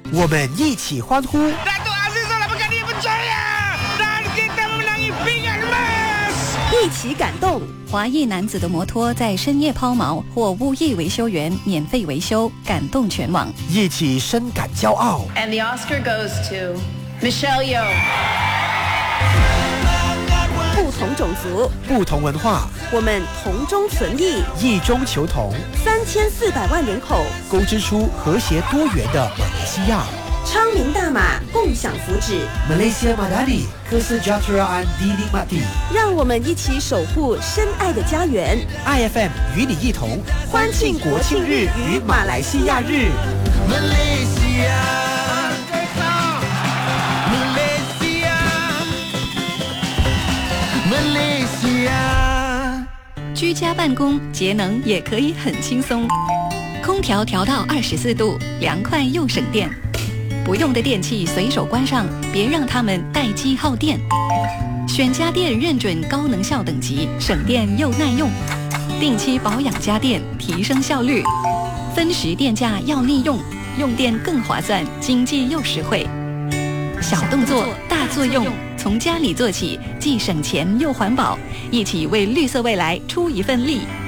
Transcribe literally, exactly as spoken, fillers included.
我们一起欢呼。 一起感动。 华裔男子的摩托在深夜抛锚，或物业维修员免费维修，感动全网。 一起深感骄傲。 And the Oscar goes to Michelle Yeoh。 不同种族， 不同文化， 我们同中存异， 异中求同。 三千四百万人口， 勾织出和谐多元的马来西亚。 昌明大马，共享福祉。 Malaysia Madani Kesejahteraan Dinikmati。 让我们一起守护深爱的家园。 I F M 与你一同欢庆国庆日与马来西亚日。 居家办公节能也可以很轻松，空调调到二十四度，凉快又省电。不用的电器随手关上，别让它们待机耗电。选家电认准高能效等级，省电又耐用。定期保养家电，提升效率。分时电价要利用，用电更划算，经济又实惠。小动作大作用，从家里做起，既省钱又环保，一起为绿色未来出一份力。